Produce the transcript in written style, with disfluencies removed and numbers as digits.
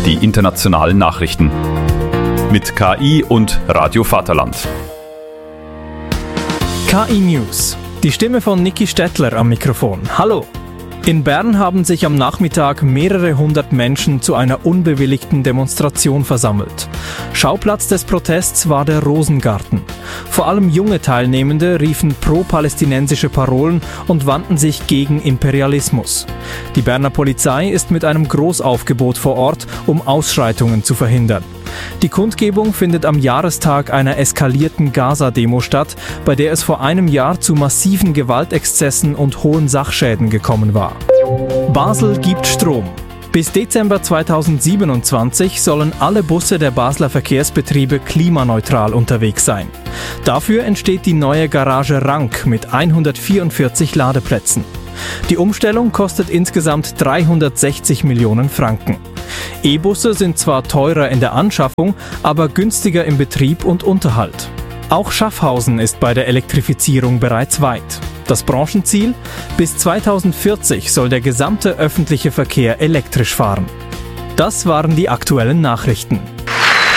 die internationalen Nachrichten. Mit KI und Radio Vaterland. KI News. Die Stimme von Niki Stettler am Mikrofon. Hallo! In Bern haben sich am Nachmittag mehrere hundert Menschen zu einer unbewilligten Demonstration versammelt. Schauplatz des Protests war der Rosengarten. Vor allem junge Teilnehmende riefen pro-palästinensische Parolen und wandten sich gegen Imperialismus. Die Berner Polizei ist mit einem Großaufgebot vor Ort, um Ausschreitungen zu verhindern. Die Kundgebung findet am Jahrestag einer eskalierten Gaza-Demo statt, bei der es vor einem Jahr zu massiven Gewaltexzessen und hohen Sachschäden gekommen war. Basel gibt Strom. Bis Dezember 2027 sollen alle Busse der Basler Verkehrsbetriebe klimaneutral unterwegs sein. Dafür entsteht die neue Garage Rank mit 144 Ladeplätzen. Die Umstellung kostet insgesamt 360 Millionen Franken. E-Busse sind zwar teurer in der Anschaffung, aber günstiger im Betrieb und Unterhalt. Auch Schaffhausen ist bei der Elektrifizierung bereits weit. Das Branchenziel? Bis 2040 soll der gesamte öffentliche Verkehr elektrisch fahren. Das waren die aktuellen Nachrichten.